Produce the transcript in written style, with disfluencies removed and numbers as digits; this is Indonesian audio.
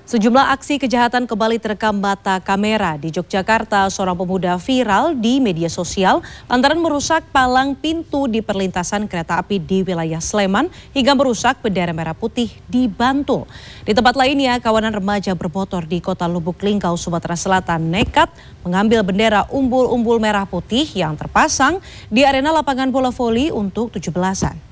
Sejumlah aksi kejahatan kembali terekam mata kamera di Yogyakarta. Seorang pemuda viral di media sosial lantaran merusak palang pintu di perlintasan kereta api di wilayah Sleman hingga merusak bendera merah putih di Bantul. Di tempat lainnya, kawanan remaja bermotor di kota Lubuk Linggau, Sumatera Selatan nekat mengambil bendera umbul-umbul merah putih yang terpasang di arena lapangan bola voli untuk 17-an.